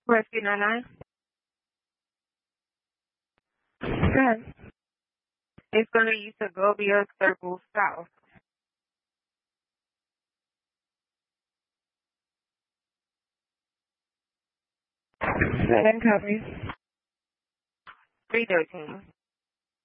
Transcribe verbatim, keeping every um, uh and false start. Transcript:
Rescue nine nine. Good. It's going to use Segovia Circle South. Seven copies. three thirteen.